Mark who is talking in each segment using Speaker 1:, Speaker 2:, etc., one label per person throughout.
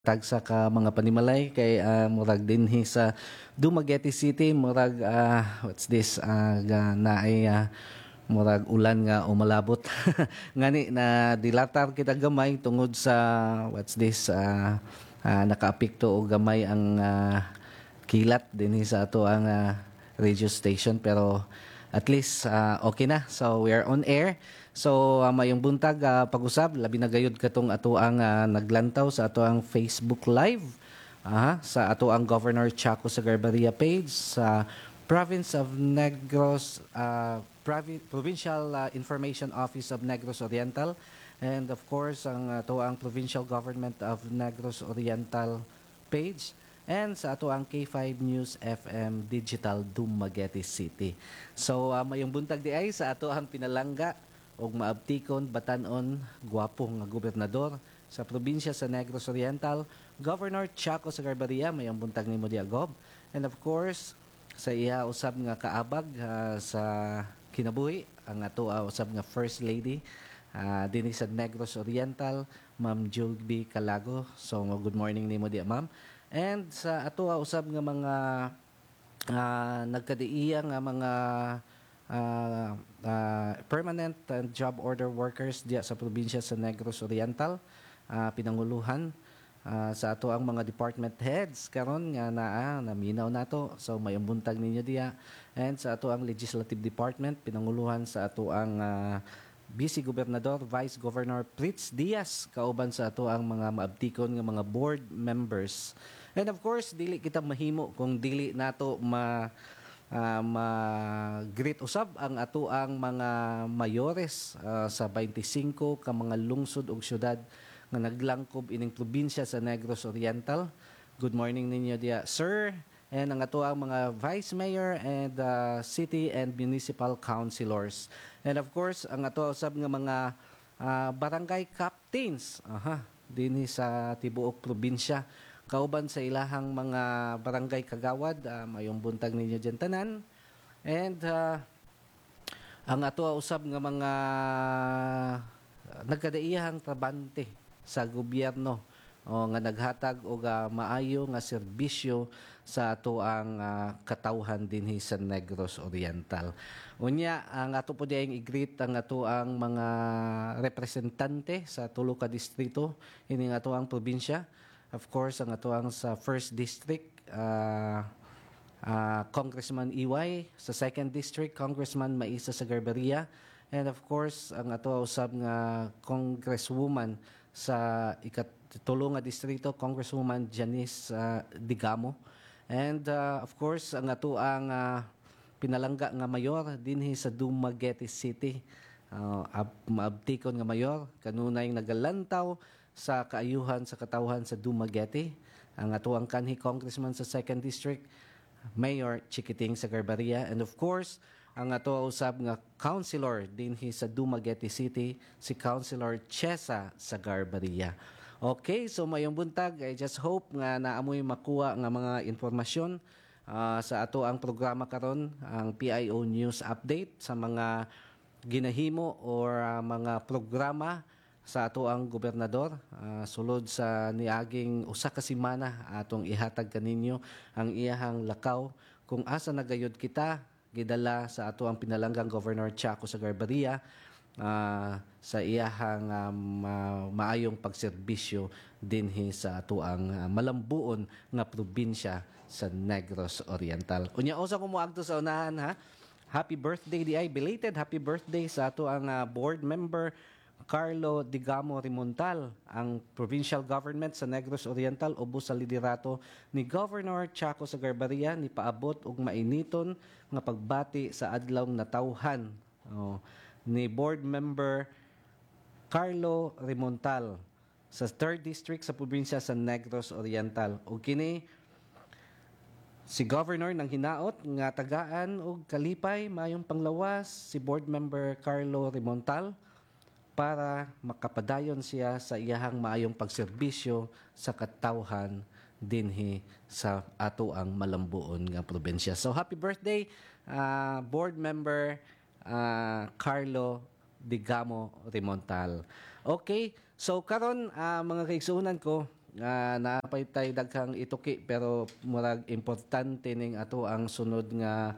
Speaker 1: tagsa ka mga panimalay kay murag dinhi sa Dumaguete City murag what's this naay murag ulan nga umalabot ngani na dilatar kita gamay tungod sa what's this nakaapekto og gamay ang kilat dinhi sa ato ang radio station pero at least okay na, so we are on air. So mayong buntag pag-usab labi na gayud katong ato ang naglantaw sa ato ang Facebook Live sa ato ang Governor Chaco Sagarbaria page sa Province of Negros Provincial Information Office of Negros Oriental, and of course ang ato ang Provincial Government of Negros Oriental page, and sa ato ang K5 News FM Digital Dumaguete City. So mayong buntag di ay sa ato ang pinalangga og maabtikon batan-on gwapo nga gobernador sa probinsya sa Negros Oriental, Governor Chaco Sagarbaria. Mayong buntag nimo di agob, and of course sa iya usab nga kaabag sa kinabuhi ang ato usab nga First Lady dinhi sa Negros Oriental, Ma'am Julby Calago. So good morning nimo di ma'am. And sa ato usab nga mga nagkadiiya nga mga permanent job order workers diya sa probinsya sa Negros Oriental, pinanguluhan sa ato ang mga department heads karon nga naminaw nato, so mayong buntag ninyo diya. And sa ato ang legislative department, pinanguluhan sa ato ang Vice Gobernador, Vice Governor Pritz Diaz, kauban sa ato ang mga maabtikon nga mga board members. And of course, dili kita mahimo kung dili nato greet usab ang ato ang mga mayores sa 25 ka mga lungsod ug syudad nga naglangkob ining probinsya sa Negros Oriental. Good morning ninyo diya, sir. And ang ato ang mga vice mayor and city and municipal councilors. And of course, ang ato usab nga mga barangay captains dinhi sa tibuok probinsya, kauban sa ilahang mga barangay kagawad. Mayong buntag ninyo dyan tanan. And ang ato usab nga mga nagkadaiyahang trabante sa gobyerno nga naghatag og maayo nga serbisyo sa ato ang katawhan dinhi sa Negros Oriental. Unya ang ato po diayong i-greet ang ato ang mga representante sa tulo ka distrito ini nga ato ang probinsya. Of course, ang ato ang sa First District, Congressman Iway. Sa Second District, Congressman Maisa Sagarbaria. And of course, ang ato usab nga Congresswoman sa ikatulong nga distrito, Congresswoman Janice Digamo. And of course, ang ato ang pinalangga nga mayor dinhi sa Dumaguete City. Maabtikon nga mayor, kanunay nagalantaw sa kaayuhan sa katawhan sa Dumaguete. Ang ato ang kanhi Congressman sa Second District, Mayor Chiquiting Sagarbaria. And of course, ang ato usab nga councilor dinhi sa Dumaguete City, si Councilor Chesa Sagarbaria. Okay, so mayong buntag, I just hope nga naamoy makuha nga mga informasyon sa ato ang programa karon, ang PIO News Update sa mga ginahimo or mga programa sa ato ang gobernador sulod sa niaging usa ka semana atong ihatag kaninyo ang iyahang lakaw kung asa nagayod kita gidala sa ato ang pinalanggang Governor Chaco Sagarbaria sa iyahang maayong pagserbisyo dinhi sa ato ang malambuon nga probinsya sa Negros Oriental. Unya usa ko moadto sa unahan happy birthday di ay, belated happy birthday sa ato ang board member Carlo Digamo Rimontal, ang provincial government sa Negros Oriental ubos sa liderato ni Governor Chaco Sagarbaria ni paabot og mainiton nga pagbati sa adlawng natawhan ni board member Carlo Rimontal sa 3rd District sa probinsya sa Negros Oriental. Ug kini si Governor nang hinaot nga tagaan og kalipay mayong panglawas si board member Carlo Rimontal para makapadayon siya sa iyahang maayong pagserbisyo sa katawhan dinhi sa ato ang malambuon nga probinsya. So happy birthday board member Carlo Digamo Rimontal. Okay, so karon mga kaigsuonan ko, nga naapay tay daghang ituki pero murag importante ning ato ang sunod nga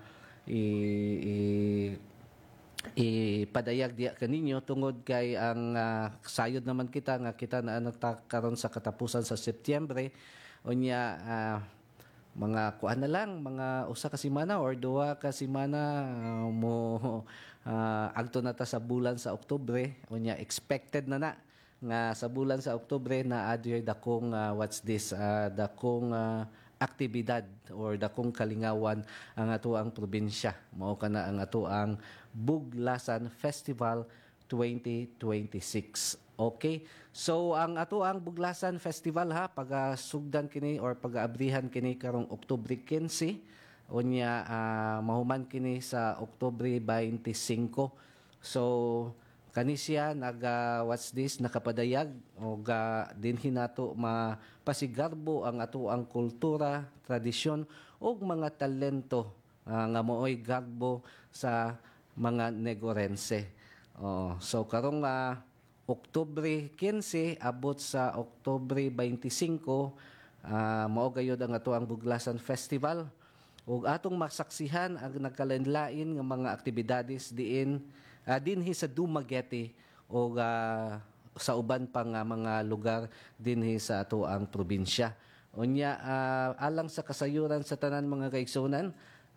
Speaker 1: i ipadayag diya kaninyo tungod kay ang sayod naman kita nga kita na karon sa katapusan sa Setyembre unya mga kuan na lang mga usa ka semana or duha ka semana mo agto na ta sa bulan sa Oktubre unya expected na nga sa bulan sa Oktubre na adyo dakong dakong aktibidad or dakong kalingawan ang ato ang probinsya. Mao kana ang ato ang Buglasan Festival 2026. Okay? So ang ato ang Buglasan Festival ha pagasugdan kini or pagaabrihan kini karong Oktubre 15 unya mahuman kini sa Oktubre 25. So kani siya nakapadayag o dinhi nato mapasigarbo ang ato ang kultura, tradisyon ug mga talento nga mooy garbo sa mga Negorense. So karong Oktubre 15 abot sa Oktubre 25 mao gayud ang ato ang Buglasan Festival ug atong masaksihan ang nagkalain-lain nga mga aktibidades dinhi sa Dumaguete o sa uban pa nga mga lugar dinhi sa ato ang probinsya. Unya alang sa kasayuran sa tanan mga kaigsunan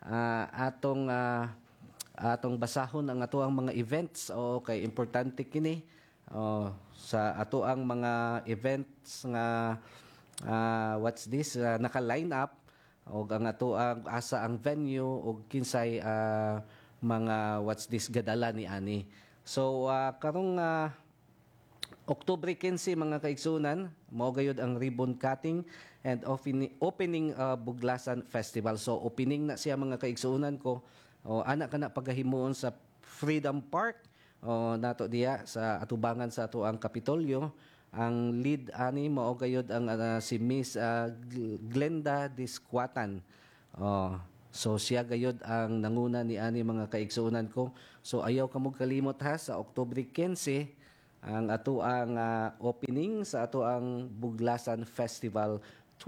Speaker 1: atong basahon ang ato ang mga events o kay importante kini sa ato ang mga events nga naka-line up o ang ato ang asa ang venue o kinsay mga gadala ni ani. So karong Oktubre 15 mga kaigsunan mao gayud ang ribbon cutting and opening Buglasan Festival. So opening na siya mga kaigsunan ko ana kana pagahimuon sa Freedom Park nato diya sa atubangan sa ato ang Kapitolyo. Ang lead ani mao gayud ang si Miss Glenda Disquatan. So siya gayud ang nanguna ni ani mga kaigsunan ko. So ayaw ka mo kalimot ha sa Oktubre 15 ang ato ang opening sa ato ang Buglasan Festival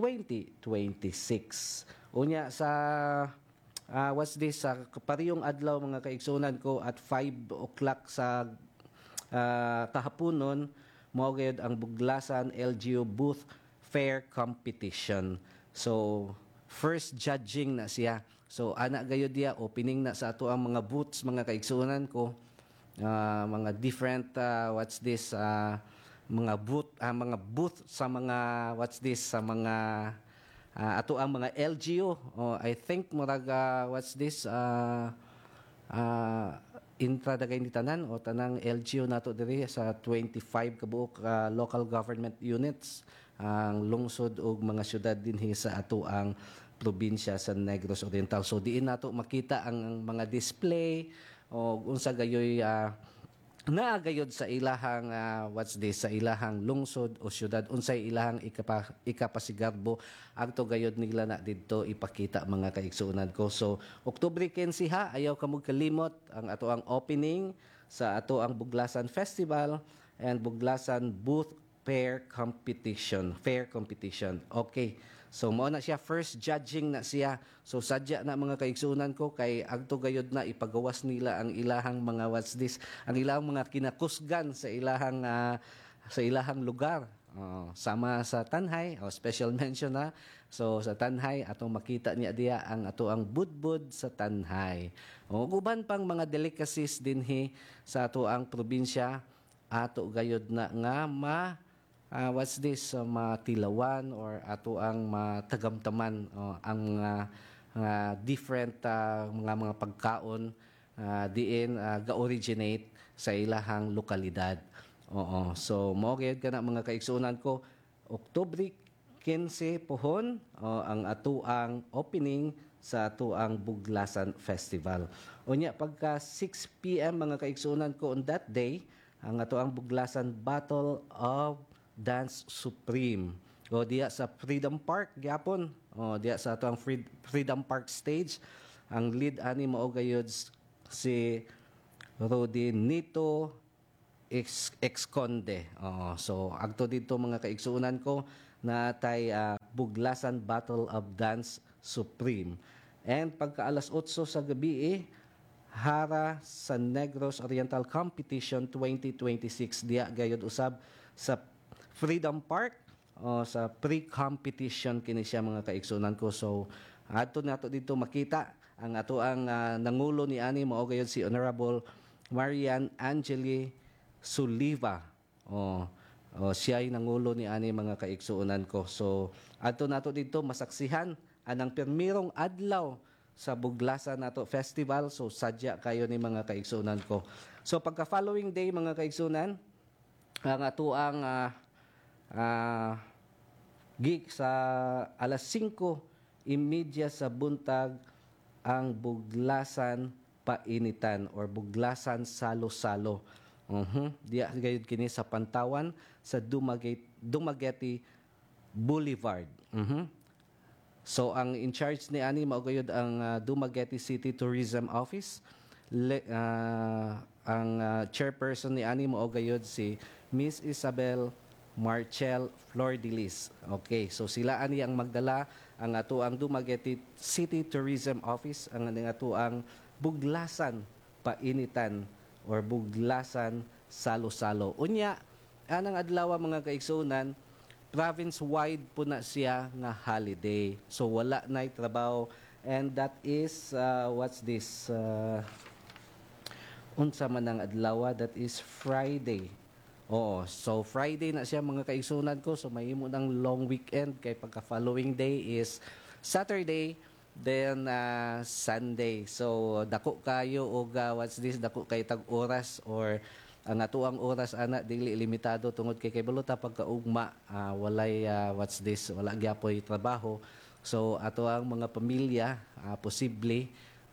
Speaker 1: 2026. Unya sa sa parehong adlaw mga kaigsunan ko at 5 o'clock sa kahaponon mao gayud ang Buglasan LGU Booth Fair Competition. So first judging na siya. So ana gayud dia opening na sa ato ang mga booths mga kaigsunan ko mga different mga booth sa mga sa mga ato ang mga LGU I think murag intra dagay ni tanan o tanang LGU nato diri sa 25 kabuok local government units ang lungsod ug mga syudad dinhi sa ato ang probinsya sa Negros Oriental. So diin nato makita ang mga display o unsa gayoy naagayod sa ilahang sa ilahang lungsod o syudad unsay ilahang ikapasigarbo adto gayod nila na didto ipakita mga kaigsuonan ko. So Oktubre 15 ha ayaw ka mo kalimot ang ato ang opening sa ato ang Buglasan Festival and Buglasan Booth Fair Competition. Okay. So mao na siya first judging na siya. So sadya na mga kaigsuonan ko kay agto gayod na ipagawas nila ang ilahang mga ang ilahang mga kinakusgan sa ilahang lugar. Sama sa Tanhay, special mention na. So sa Tanhay atong makita niya diya ang ato ang budbud sa Tanhay. Uban pang mga delicacies dinhi sa ato ang probinsya ato gayod na nga matilawan or ato ang matagamtaman ang different mga pagkaon diin ga-originate sa ilahang lokalidad. So mao gyud kana mga kaigsuonan ko Oktubre 15 pohon ang ato ang opening sa ato ang Buglasan Festival. Unya pagka 6 PM mga kaigsuonan ko on that day ang ato ang Buglasan Battle of Dance Supreme. Diya sa Freedom Park gyapon. Diya sa ato ang Freedom Park stage. Ang lead ani mao gayud si Rodi Nito Exconde. So agto dito mga kaigsuonan ko na tay Buglasan Battle of Dance Supreme. And pagka alas 8 sa gabi Hara sa Negros Oriental Competition 2026 diya gayud usab sa Freedom Park o sa pre-competition kini siya mga kaigsunan ko. So ato nato dito makita ang ato ang nangulo ni ani mao gayud si Honorable Marian Angeli Suliva. Siya ay nangulo ni ani mga kaigsuunan ko. So ato nato dito masaksihan anang pirmirong adlaw sa Buglasan nato festival. So sadya kayo ni mga kaigsunan ko. So pagka following day mga kaigsunan ang ato ang gig sa alas 5:30 sa buntag ang Buglasan Painitan or Buglasan Salo-Salo. Diya gayud kini sa Pantawan sa Dumaguete Boulevard. So ang in charge ni ani mao gayud ang Dumaguete City Tourism Office. Ang chairperson ni ani mao gayud si Miss Isabel Marchel Flordilis. Okay, so sila ani ang magdala ang ato ang Dumaguete City Tourism Office ang ato ang Buglasan Painitan or Buglasan Salo-Salo. Unya anang adlaw mga kaigsunan province-wide po na siya nga holiday. So wala na trabaho and that is what's this unsa man ang adlaw that is Friday. So Friday na siya mga kaigsunan ko. So may imo ng long weekend kay pagka following day is Saturday then Sunday. So dako kayo og what's this dako kay tag oras or ang ato ang oras ana dili limitado tungod kay baluta pagkaugma walay what's this wala gyapon trabaho. So ato ang mga pamilya posible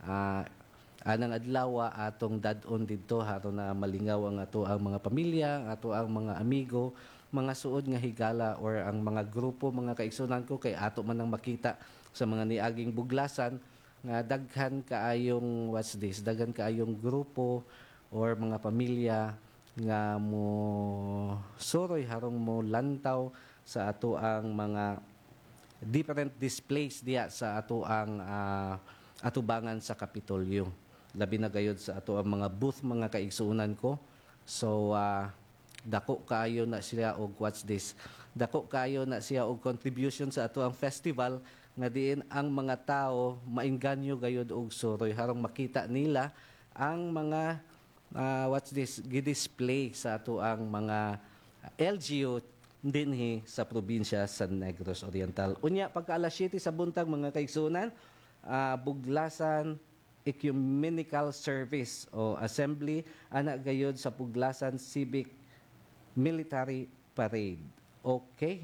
Speaker 1: anang adlaw atong dadon didto haron na malingaw ang ato ang mga pamilya, ato ang mga amigo, mga suod nga higala or ang mga grupo mga kaigsunan ko kay ato man ang makita sa mga niaging buglasan nga daghan kaayong what's this daghan kaayong grupo or mga pamilya nga mo suroy harong mo lantaw sa ato ang mga different displays diya sa ato ang atubangan sa Kapitolyo. Labi na gayud sa ato ang mga booth mga kaigsuunan ko. So dako kaayo na siya og what's this dako kaayo na siya og contribution sa ato ang festival nga diin ang mga tao mainganyo gayud og suroy harong makita nila ang mga what's this gi-display sa ato ang mga LGU dinhi sa probinsya sa Negros Oriental. Unya pagka alas 7 sa buntag mga kaigsunan Buglasan Ecumenical Service o Assembly ana gayud sa Buglasan Civic Military Parade. Okay.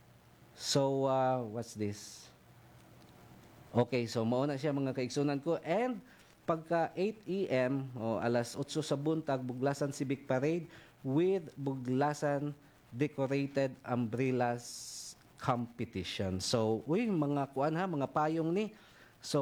Speaker 1: So what's this? Okay, so mao na siya mga kaigsunan ko and pagka 8 AM o alas 8 sa buntag Buglasan Civic Parade with Buglasan Decorated Umbrellas Competition. So, mga kuan mga payong ni. So,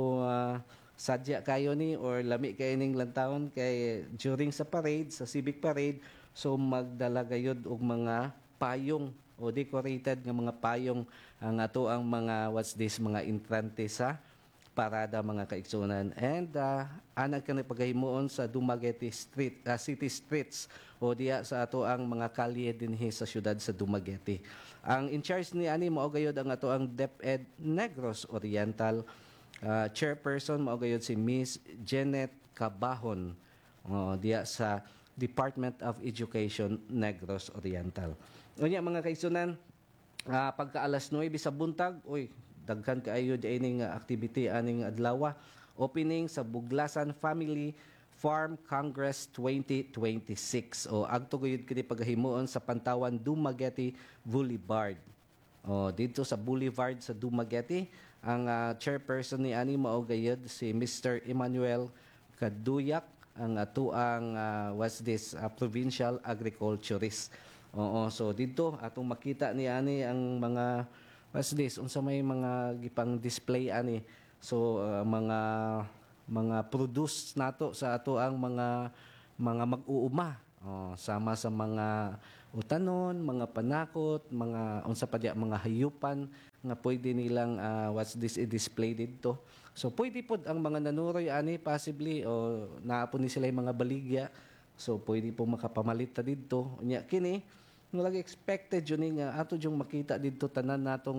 Speaker 1: sadya kayo ni or lami kayo ning lantawon kay during sa parade, sa civic parade, so magdala gayud og mga payong o decorated nga mga payong ang ato ang mga what's this mga entrante sa parada mga kaigsunan. And anag ka na paghimuon sa Dumaguete Street, City Streets o diya sa ato ang mga kalye dinhi sa syudad sa Dumaguete. Ang in charge ni ani mao gayud ang ato ang DepEd Negros Oriental. Chairperson mao gayud si Miss Janet Cabahon diya sa Department of Education Negros Oriental. Unya mga kaigsunan pagka alas 9 sa buntag, daghan kaayo diining activity aning adlaw. Opening sa Buglasan Family Farm Congress 2026. Agto gayud kini paghimuon sa Pantawan Dumaguete Boulevard. Dito sa Boulevard sa Dumaguete, ang chairperson ni ani mao gayud si Mr. Emmanuel Kaduyak, ang atuang what's this provincial agriculturist. So dito atong makita ni ani ang mga what's this unsa may mga gipang display ani. So mga produce nato sa ato ang mga mag-uuma sama sa mga utanon, mga panakot, mga unsa pa diya, mga hayupan nga pwede nilang what's this i-display dito. So pwede pod ang mga nanuroy ani possibly o naapon ni sila yung mga baligya. So pwede po makapamalit ta didto. Unya kini murag expected yun nga ato yung makita didto tanan natong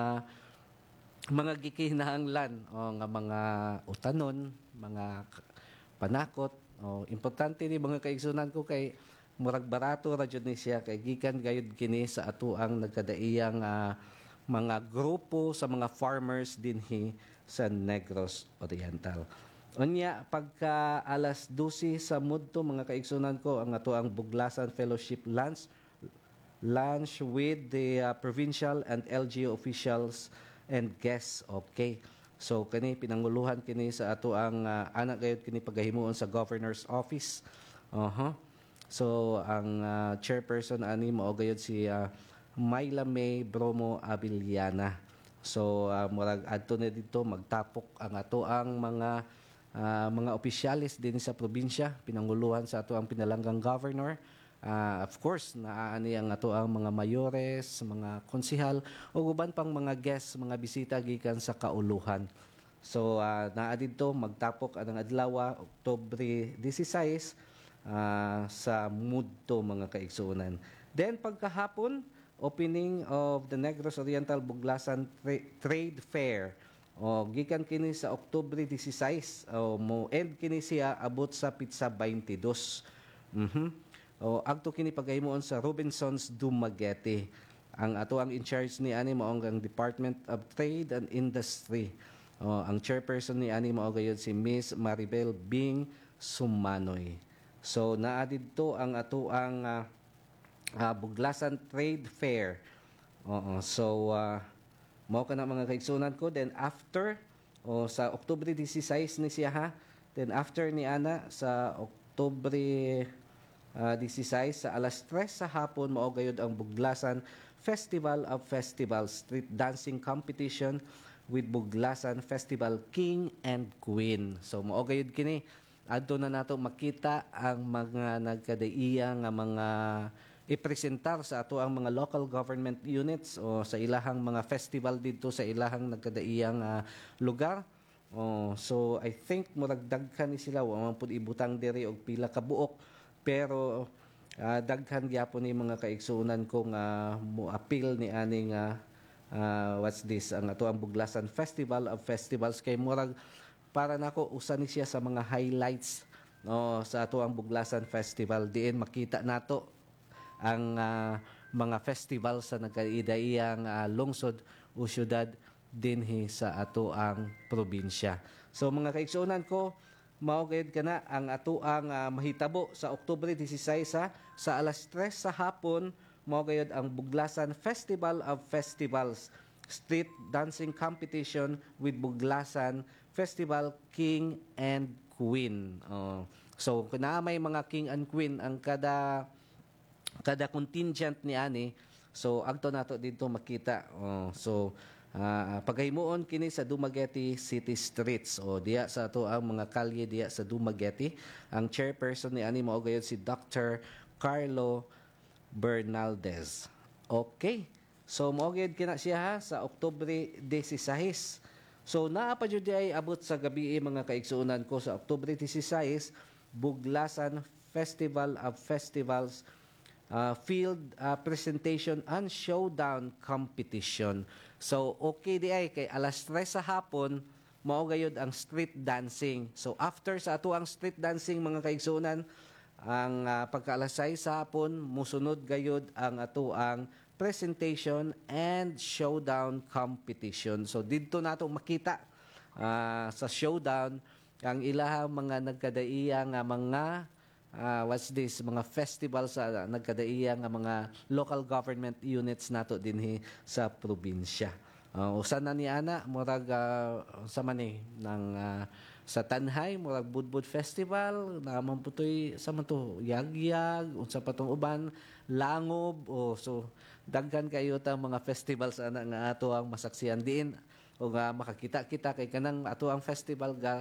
Speaker 1: mga gikinahanglan o nga mga utanon, mga panakot. O importante ni mga kaigsunan ko kay murag barato ra jud ni siya kay gikan gayud kini sa atuang nagkadaiyang mga grupo sa mga farmers dinhi sa Negros Oriental. Unya pagka alas 12 sa mudto mga kaigsunan ko ang atuang Buglasan Fellowship lunch with the provincial and LGU officials and guests. Okay. So kani pinanguluhan kini sa ato ang anak gayud kini pagahimuon sa governor's office. So ang chairperson ani mao gayud si Myla May Bromo Abiliana. So murag adto na dito magtapok ang ato ang mga opisyalis din sa probinsya pinanguluhan sa ato ang pinalanggang governor. Of course, naaani ang ato ang mga mayores, mga konsihal, o uban pang mga guests, mga bisita gikan sa kauluhan. So, naa dito magtapok ang adlaw, Oktubre 16, sa Mudto, mga kaigsuunan. Then, pagkahapon, opening of the Negros Oriental Buglasan Trade Fair. O, gikan kini sa Oktubre 16, mo end kini siya abot sa Pitsa 22. O agto kini paghimuon sa Robinsons Dumaguete. Ang ato ang in charge ni ani mao ang Department of Trade and Industry. Ang chairperson ni ani mao gayud si Miss Maribel Bing Sumanoy. So naa didto ang ato ang Buglasan Trade Fair. So mao kana mga kaigsunan ko, then after sa Oktubre 16 ni siya ha. Then after ni ana sa Oktubre 16 sa alas 3 sa hapon mao gayud ang Buglasan Festival of Festivals Street Dancing Competition with Buglasan Festival King and Queen. So mao gayud kini adto na nato makita ang mga nagkadaiya nga mga ipresentar sa ato ang mga local government units o sa ilahang mga festival dito sa ilahang nagkadaiyang lugar. So I think murag daghan ni sila wa man pud ibutang diri og pila ka buok. Pero daghan gyapon ni mga kaigsuunan ko nga mo-appeal ni ani nga what's this ang ato ang Buglasan Festival of Festivals kay murag para nako usa ni siya sa mga highlights sa ato ang Buglasan Festival diin makita nato ang mga festival sa nagkaidaiyang lungsod o syudad dinhi sa ato ang probinsya. So mga kaigsuunan ko mao gayud kana ang ato ang mahitabo sa Oktubre 16 sa alas 3 sa hapon mao gayud ang Buglasan Festival of Festivals Street Dancing Competition with Buglasan Festival King and Queen. So kuna may mga king and queen ang kada contingent ni ani. So agto nato dito makita. Paghimuon kini sa Dumaguete City Streets o diya sa ato ang mga kalye diya sa Dumaguete. Ang chairperson ni ani mao gayud si Dr. Carlo Bernaldez. Okay. So mao gayud kina siya ha, sa Oktubre 16. So naa pa jud ay abot sa gabi mga kaigsuonan ko sa Oktubre 16 Buglasan Festival of Festivals field presentation and showdown competition. So okay di ay kay alas 3 sa hapon mao gayud ang street dancing. So after sa ato ang street dancing mga kaigsuonan ang pagka alas 6 sa hapon musunod gayud ang ato ang presentation and showdown competition. So didto nato makita sa showdown ang ilahang mga nagkadaiya nga mga what's this mga festivals sa nagkadaiya nga mga local government units nato dinhi sa probinsya. Usa na ni ana murag sa mani ng sa Tanhay murag Budbud Festival naman putoy sa man to yagyag unsa pa tong uban langob so daghan kayo ta mga festivals ana nga ato ang masaksihan diin o nga makakita kita kay kanang ato ang festival ga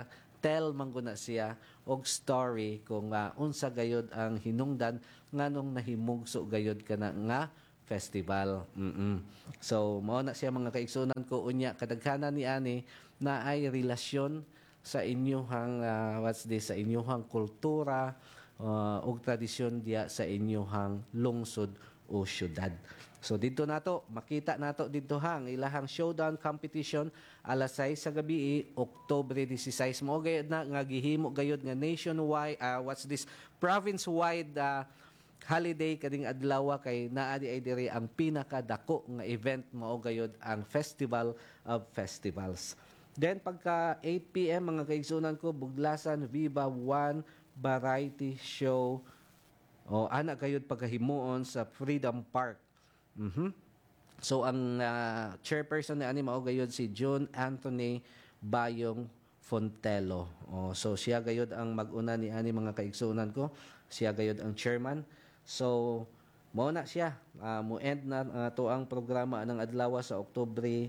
Speaker 1: tell man guna siya og story kung unsa gayud ang hinungdan nganong nahimugso gayud kana nga festival. So mao na siya mga kaigsunan ko unya kadaghanan ni ani na ay relasyon sa inyuhang sa inyuhang kultura ug tradisyon diya sa inyuhang lungsod o syudad. So dito nato makita nato dito hang ilahang showdown competition alas 6 sa gabi, Oktubre 16 mo gayud na nga gihimo gayud nga nationwide province-wide holiday kading adlaw kay naa di ay diri ang pinakadako nga event mao gayud ang Festival of Festivals. Then pagka 8 PM mga kaigsunan ko Buglasan Viva One Variety Show ana gayud pagkahimuon sa Freedom Park. So ang chairperson ni ani mao gayud si John Anthony Bayong Fontelo. So siya gayud ang mag-una ni ani mga kaigsunan ko. Siya gayud ang chairman. So mao na siya mo end na to ang programa ng adlaw sa Oktubre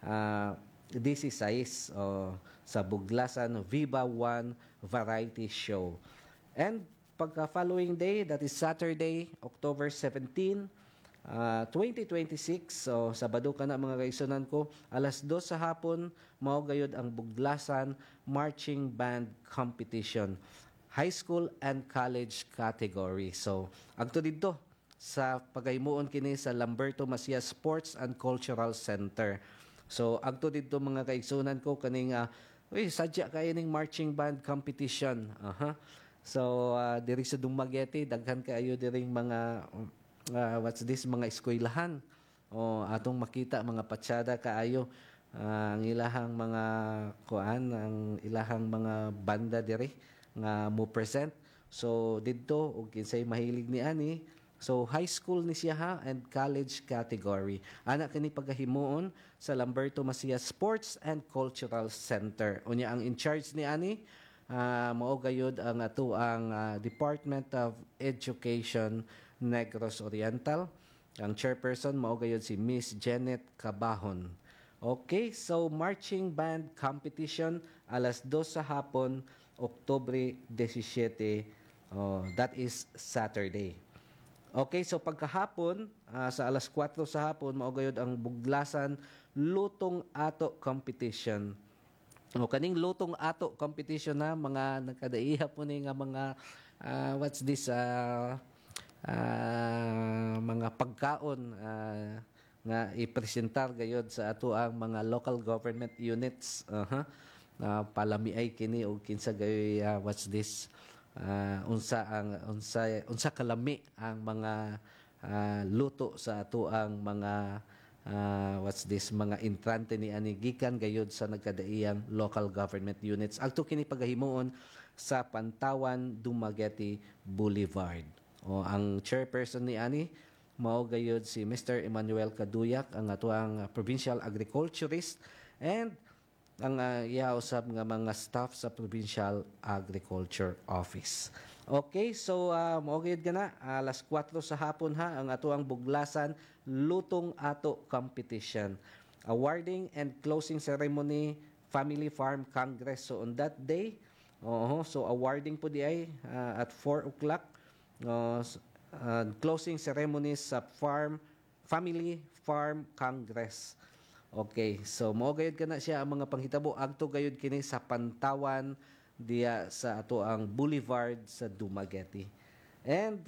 Speaker 1: 16 sa Buglasan Viva One Variety Show. And pagka following day, that is Saturday, October 17, 2026, so Sabado ka na mga kaigsunan ko, alas 2 sa hapon, mao gayud ang Buglasan Marching Band Competition, high school and college category. So, agto dito sa pagaymuon kini sa Lamberto Macias Sports and Cultural Center. So, agto dito mga kaigsunan ko kaning sadya kayo ning marching band competition. So, diri sa Dumaguete, daghan kaayo diring mga mga eskwelahan. Atong makita mga patsada kaayo ang ilahang mga ang ilahang mga banda diri nga mo present. So didto og kinsay mahilig ni ani. So high school ni siya ha and college category. Ana kini pagkahimuon sa Lamberto Macias Sports and Cultural Center. Unya ang in charge ni ani mao gayud ang ato ang Department of Education Negros Oriental. Ang chairperson mao gayud si Miss Janet Cabahon. Okay, so marching band competition alas 2 sa hapon, Oktubre 17. That is Saturday. Okay, so pagkahapon sa alas 4 sa hapon mao gayud ang Buglasan Lutong Ato Competition. Kaning Lutong Ato Competition na mga nagkadaiha po ni nga mga mga pagkaon nga ipresentar gayud sa ato ang mga local government units. Palamiay kini og kinsa gayoy unsa kalami ang mga luto sa ato ang mga mga entrante ni ani gikan gayud sa nagkadaiyang local government units. Agto kini pagahimuon sa Pantawan, Dumaguete Boulevard. Ang chairperson ni ani mao gayud si Mr. Emmanuel Kaduyak, ang atuang provincial agriculturist, and ang usab nga mga staff sa Provincial Agriculture Office. Okay, so mao gayud gana alas 4 sa hapon ha ang atuang Buglasan Lutong Ato Competition. Awarding and closing ceremony, Family Farm Congress. So on that day, so awarding po di ay at 4 o'clock. Closing ceremonies sa Family Farm Congress. Okay, so mao gayud kana siya ang mga panghitabo agto gayud kini sa Pantawan diya sa ato ang Boulevard sa Dumaguete. And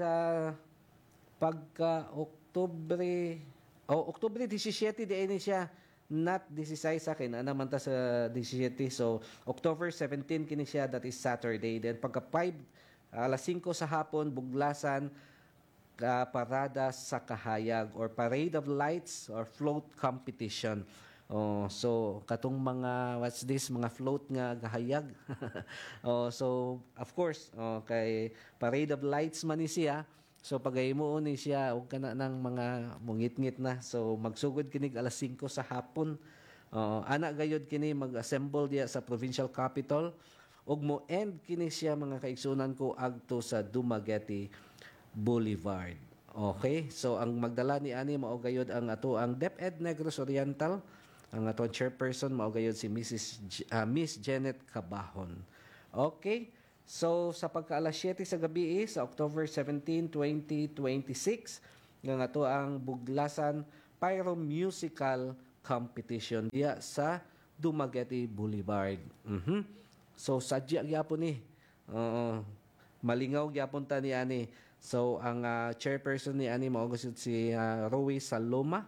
Speaker 1: pagka Oktubre 17 di ni siya, not 16 sa akin, naman ta sa 17. So October 17 kini siya, that is Saturday. Then pagka alas 5 sa hapon, Buglasan Parada sa Kahayag or Parade of Lights or Float Competition. So katong mga mga float nga gahayag. So of course, kay Parade of Lights man ni siya. So pagaymo ni siya og kana nang mga mungit-ngit na. So magsugod kinig alas 5 sa hapon. Ana gayud kini mag-assemble diya sa provincial capital ug mo end kini siya mga kaigsunan ko agto sa Dumaguete Boulevard. Okay, so ang magdala ni ani mao gayud ang ato ang DepEd Negros Oriental, ang ato chairperson mao gayud si Miss Janet Cabahon. Okay. So sa pagka-alas 7 sa gabi sa October 17, 2026, nga to ang Buglasan Pyro Musical Competition diya sa Dumaguete Boulevard. So sadya gyapon ni. Oo. Malingaw gyapon ta ni ani. So ang chairperson ni ani mao gusud si Rowie Saloma.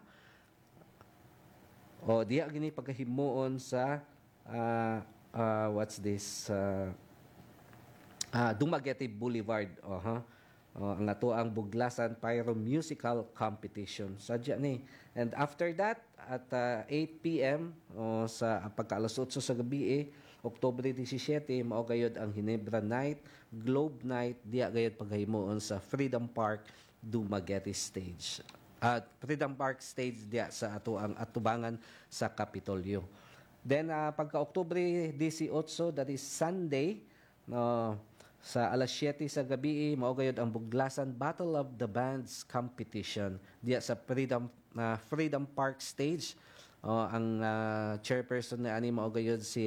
Speaker 1: O diya gini pagkahimuon sa what's this? Dumaguete Boulevard. Ang ato ang Buglasan Pyro Musical Competition. Sadya ni. And after that, at 8 p.m. Sa pagka-alas 8 sa gabi, Oktubre 17, mao gayod ang Ginebra Night, Globe Night, diya gayod paghimuon sa Freedom Park, Dumaguete Stage. At Freedom Park Stage diya sa ato ang atubangan sa Kapitolyo. Then, pagka Oktubre 18, that is Sunday, sa alas 7 sa gabi, mao gayud ang Buglasan Battle of the Bands Competition diya sa Freedom Park Stage. Ang chairperson na ani mao gayud si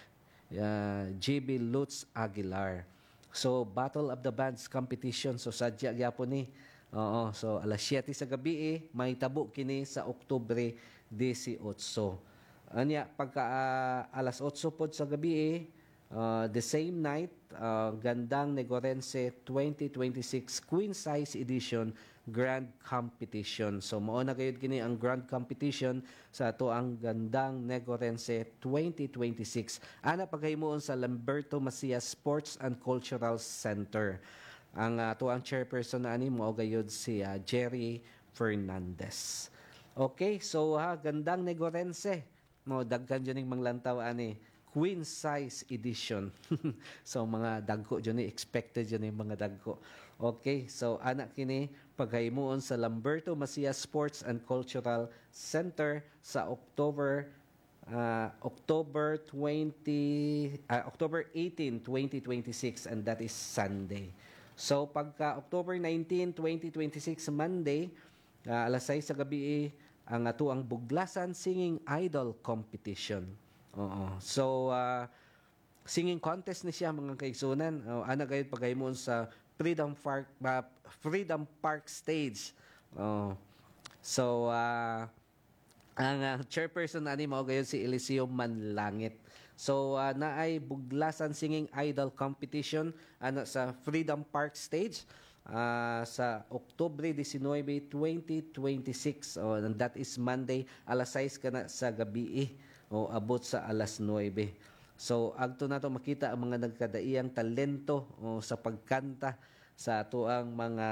Speaker 1: JB Lutz Aguilar. So Battle of the Bands Competition, so sadya gyapon ni. So alas 7 sa gabi may tabo kini sa Oktubre 18. Anya pagka alas 8 pod sa gabi the same night, Gandang Negorense 2026 Queen Size Edition Grand Competition. So mao na gayud kini ang Grand Competition sa ato ang Gandang Negorense 2026. Ana paghimuon sa Lamberto Macias Sports and Cultural Center. Ang ato ang chairperson na ani mao gayud si Jerry Fernandez. Okay, so Gandang Negorense. Mo daghan jud ning manglantaw ani. Queen Size Edition. So mga dagko dyan expected dyan yung mga dagko. Okay, so anak kini paghimuon sa Lamberto Macias Sports and Cultural Center sa October 18, 2026, and that is Sunday. So pagka October 19, 2026 Monday, alas 6 sa gabi ang ato ang Buglasan Singing Idol Competition. So, singing contest ni siya mga kaigsunan. Ana gayud paghimuon sa Freedom Park Stage. So, ang chairperson ani mao gayud si Eliseo Manlangit. So, naay Buglasan Singing Idol Competition ana sa Freedom Park Stage sa Oktubre 19, 2026. And that is Monday, alas 6 kana sa gabi. Abot sa alas 9. So agto na to makita ang mga nagkadaiyang talento sa pagkanta sa atoang mga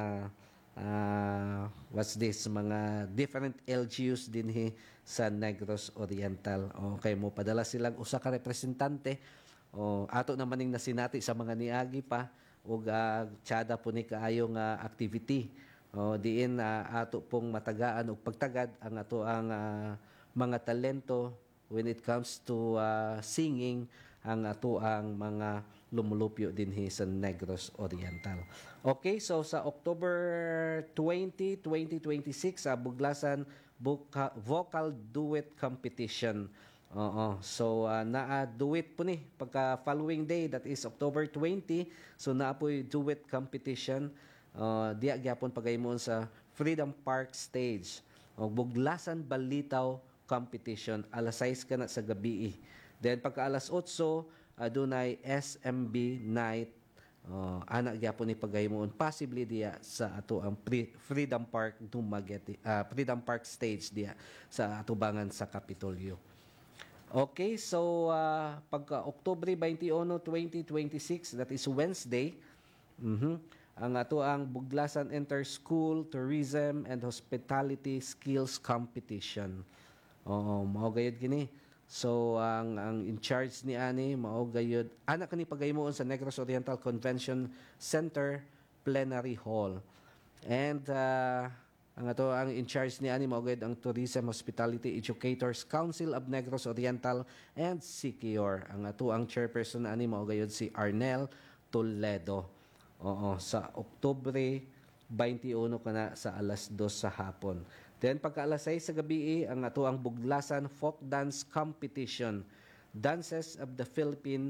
Speaker 1: mga different LGUs dinhi sa Negros Oriental. Okay mo padala silang usa ka representante. Ato naman ning nasinati sa mga niagi pa ug tsada po ni kaayong activity. Diin ato pong matagaan og pagtagad ang ato ang mga talento when it comes to singing ang ato ang mga lumulupyo dinhi sa Negros Oriental. Okay, so sa October 20, 2026 sa Buglasan Vocal Duet Competition. So naa duet po ni pagka following day, that is October 20, so naa po duet competition. Diya gyapon pagaymoon sa Freedom Park Stage. Buglasan Balitaw Competition alas 6 kana sa gabi. Then pagka alas 8 adunay SMB night. Ana gyapon ni pagaymoon possibly diya sa ato ang Freedom Park Dumaguete, Freedom Park Stage diya sa atubangan sa Kapitolyo. Okay, so pagka Oktubre 21, 2026, that is Wednesday. Ang ato ang Buglasan Inter-School Tourism and Hospitality Skills Competition. Mao gayud kini. So ang in charge ni ani mao gayud ana kani pagaymoon sa Negros Oriental Convention Center Plenary Hall. And ang ato ang in charge ni ani mao gayud ang Tourism Hospitality Educators Council of Negros Oriental and Siquijor. Ang ato ang chairperson ani mao gayud si Arnel Toledo. Sa Oktubre 21 kana sa alas 2 sa hapon. Then pagka alas 6 sa gabi ang ato ang Buglasan Folk Dance Competition, Dances of the Philippine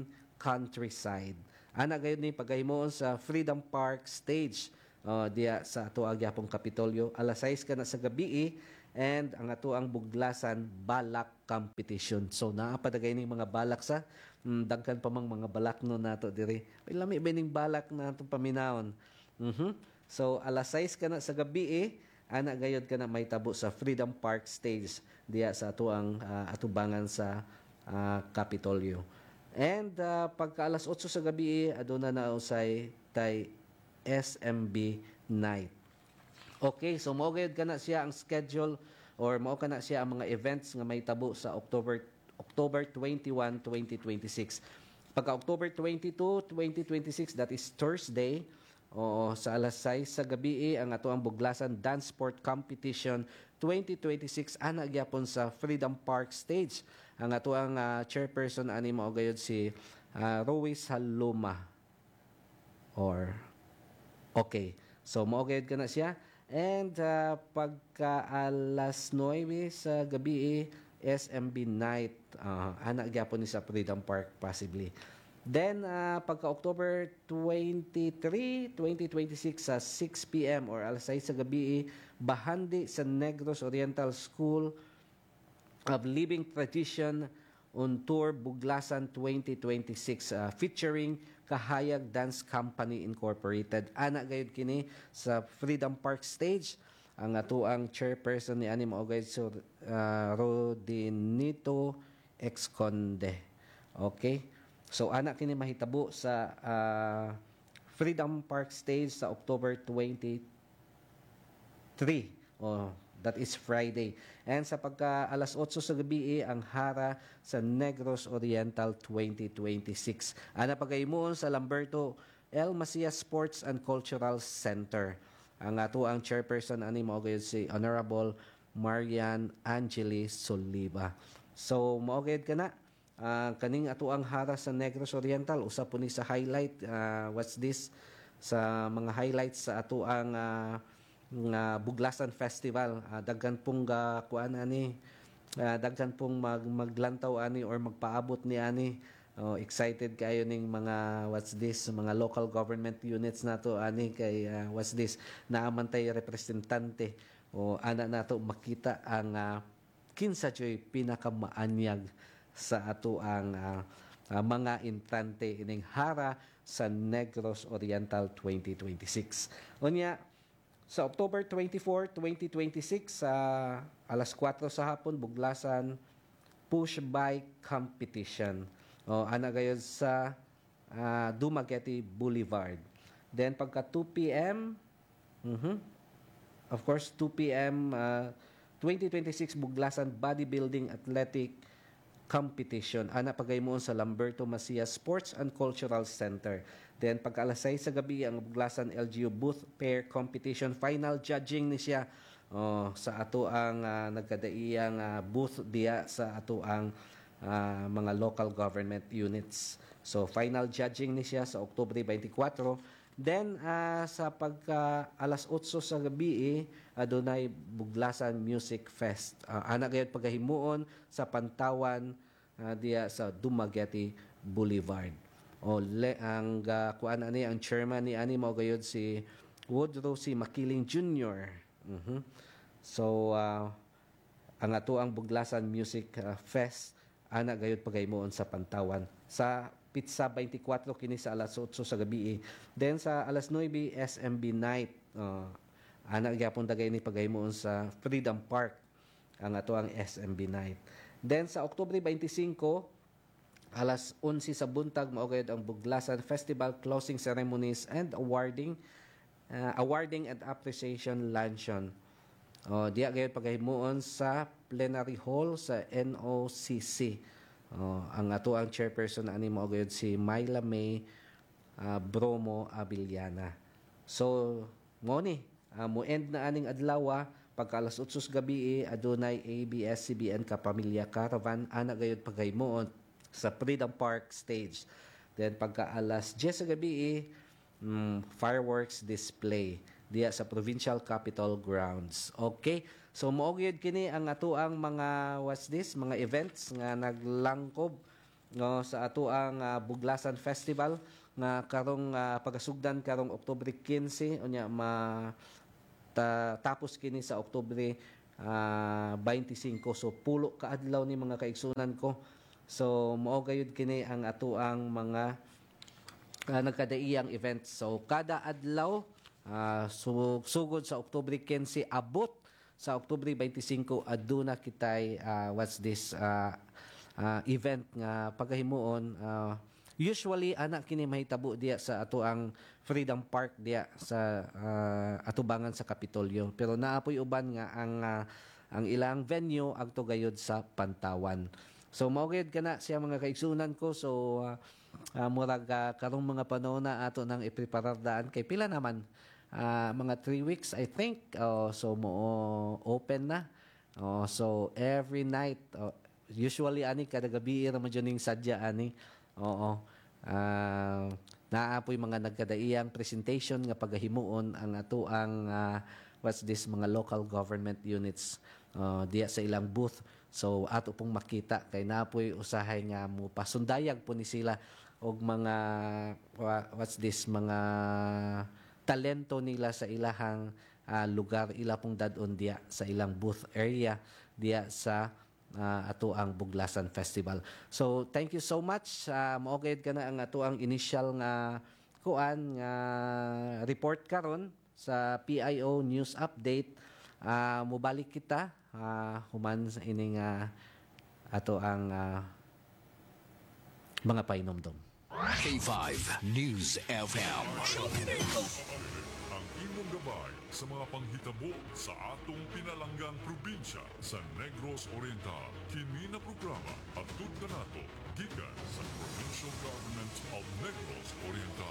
Speaker 1: countryside. Ana gayud ni pagahimoon sa Freedom Park stage. Diya sa ato ang gyapong Kapitolyo, alas 6 ka na sa gabi and ang ato ang buglasan balak competition. So naapadagay ning mga balak sa dagkan pa mang mga balak no nato diri. May lami ba ning balak na atong paminawon. So alas 6 ka na sa gabi ana gayud ka na may tabo sa Freedom Park stage diya sa ato ang atubangan sa Kapitolyo. And pagka alas 8 sa gabi aduna na usay tay SMB night. Okay, so mao gayud kana siya ang schedule or mao kana siya ang mga events nga may tabo sa October 21, 2026. Pagka October 22, 2026, that is Thursday, sa alas 6 sa gabi ang ato ang Buglasan Dance Sport Competition 2026 ana gyapon sa Freedom Park stage. Ang ato ang chairperson ani mao gayud si Rois Haluma. Okay. So, maugayad ka na siya. And pagka alas 9 sa gabi, SMB night. Anak gyapon ni sa Freedom Park possibly. Then, pagka October 23, 2026 sa 6 p.m. or alas 6 sa gabi, bahandi sa Negros Oriental School of Living Tradition on Tour Buglasan 2026 featuring Kahayag Dance Company Incorporated. Ana gayud kini sa Freedom Park stage. Ang ato ang chairperson ni ani mao gayud so Rodinito Exconde. Okay? So ana kini mahitabo sa Freedom Park stage sa October 23. That is Friday. And sa pagka alas 8 sa gabi ang hara sa Negros Oriental 2026. Ana pagaymuon sa Lamberto L. Macias Sports and Cultural Center. Ang ato ang chairperson ani mao gayud si Honorable Marian Angeli Soliva. So mao gayud kana kaning ato ang hara sa Negros Oriental usa po ni sa highlight what's this sa mga highlights sa ato ang nga Buglasan Festival. Daghan pong kuan ani daghan pong maglantaw ani or magpaabot ni ani. Excited kayo ning mga what's this mga local government units nato ani kay what's this naamantay representante ana nato makita ang kinsa joy pinakamaanyag sa ato ang mga intrante ining hara sa Negros Oriental 2026. Unya sa October 24, 2026, alas 4 sa hapon, Buglasan Push Bike Competition. Ana gayud sa Dumaguete Boulevard. Then pagka 2 p.m., of course, 2 p.m., 2026 Buglasan Bodybuilding Athletic Competition. Ana pagaymoon sa Lamberto Macias Sports and Cultural Center. Then pagka alas 6 sa gabi ang Buglasan LGU Booth Pair Competition. Final judging ni siya sa ato ang nagkadaiyang booth diya sa ato ang mga local government units. So final judging ni siya sa Oktubre 24. Then sa pagka alas 8 sa gabi adunay Buglasan Music Fest. Ana gayud pagahimuon sa Pantawan diya sa Dumaguete Boulevard. Ang kuan ani ang chairman ni ani mao gayud si Woodrow C. Makiling Jr. So ang ato ang Buglasan Music Fest ana gayud pagahimuon sa Pantawan sa Pizza 24 kini sa alas 8 sa gabi. Then sa alas 9 SMB night. Ana gyapon dagay ni pagahimuon sa Freedom Park ang ato ang SMB night. Then sa Oktubre 25 alas 11 sa buntag mao gayud ang Buglasan Festival Closing Ceremonies and Awarding and Appreciation Luncheon. Diya gayud pagahimuon sa Plenary Hall sa NOCC. Ang ato ang chairperson ani mao gayud si Myla May Bromo Abiliana. So mo ni mo end na aning adlaw pagka alas 8 sa gabi adunay ABS-CBN Kapamilya Caravan ana gayud pagahimuon sa Freedom Park stage. Then pagka alas 10 sa gabi fireworks display diya sa Provincial Capitol Grounds. Okay? So mao gyud kini ang ato ang mga what's this, mga events nga naglangkob no, sa ato ang Buglasan Festival nga karong pagasugdan karong Oktubre 15 unya tapos kini sa Oktubre 25. So pulo ka adlaw ni mga kaigsunan ko. So mao gayud kini ang ato ang mga nagkadaiyang events. So kada adlaw sugod sa Oktubre 15 abot sa Oktubre 25 aduna kitay event nga pagahimuon. Usually anak kini mahitabo diya sa ato ang Freedom Park diya sa atubangan sa Kapitolyo, pero naapoy uban nga ang ilang venue agto gayud sa Pantawan. So mao gayud kana siya mga kaigsunan ko. So murag karong mga panahon na ato nang ipreparar daan kay pila naman mga 3 weeks I think. So mo open na. So every night usually ani kada gabi ra man ning sadya ani. Oo. Naapoy mga nagkadaiyang presentation nga pagahimuon ang ato ang mga local government units diya sa ilang booth. So ato pong makita kay naapoy usahay nga mo pasundayag po ni sila og mga mga talento nila sa ilahang lugar, ila pong dadon diya sa ilang booth area diya sa ato ang Buglasan Festival. So thank you so much. Maogayad ka na ang ato ang initial nga kuan nga report karon sa PIO news update. Mubalik kita human sa ining ato ang mga painomdom.
Speaker 2: K5 News FM.
Speaker 3: Ang imong gabay sa mga panghitabo sa atong pinalanggang probinsya sa Negros Oriental. Kini na programa attud kanato gikan sa Provincial Government of Negros Oriental.